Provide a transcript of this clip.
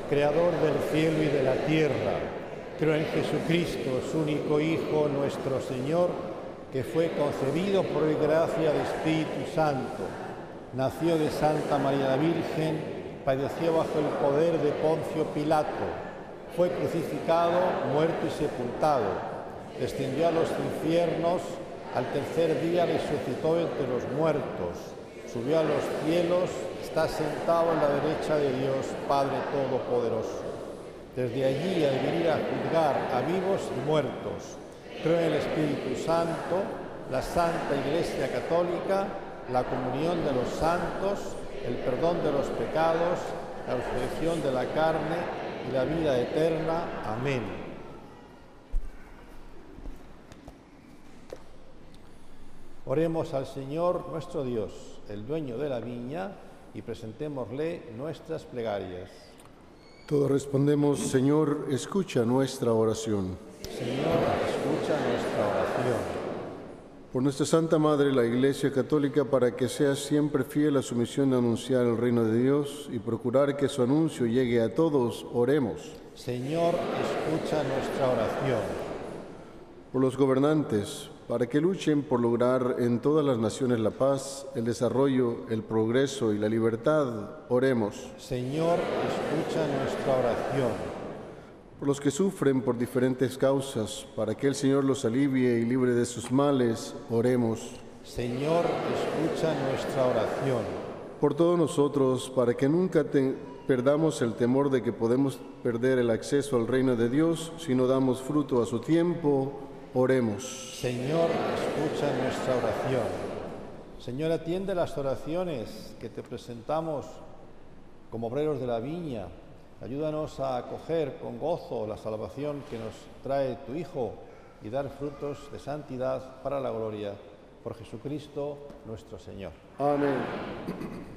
Creador del cielo y de la tierra, creo en Jesucristo, su único Hijo, nuestro Señor, que fue concebido por gracia del Espíritu Santo, nació de Santa María la Virgen, padeció bajo el poder de Poncio Pilato, fue crucificado, muerto y sepultado, descendió a los infiernos, al tercer día resucitó entre los muertos, subió a los cielos, está sentado a la derecha de Dios, Padre Todopoderoso. Desde allí ha de venir a juzgar a vivos y muertos. Creo en el Espíritu Santo, la Santa Iglesia Católica, la comunión de los santos, el perdón de los pecados, la resurrección de la carne y la vida eterna. Amén. Oremos al Señor nuestro Dios, el dueño de la viña, y presentémosle nuestras plegarias. Todos respondemos: Señor, escucha nuestra oración. Señor, escucha nuestra oración. Por nuestra Santa Madre, la Iglesia Católica, para que sea siempre fiel a su misión de anunciar el reino de Dios y procurar que su anuncio llegue a todos, oremos. Señor, escucha nuestra oración. Por los gobernantes, para que luchen por lograr en todas las naciones la paz, el desarrollo, el progreso y la libertad, oremos. Señor, escucha nuestra oración. Por los que sufren por diferentes causas, para que el Señor los alivie y libre de sus males, oremos. Señor, escucha nuestra oración. Por todos nosotros, para que nunca perdamos el temor de que podemos perder el acceso al reino de Dios si no damos fruto a su tiempo, oremos. Señor, escucha nuestra oración. Señor, atiende las oraciones que te presentamos como obreros de la viña. Ayúdanos a acoger con gozo la salvación que nos trae tu Hijo y dar frutos de santidad para la gloria. Por Jesucristo nuestro Señor. Amén.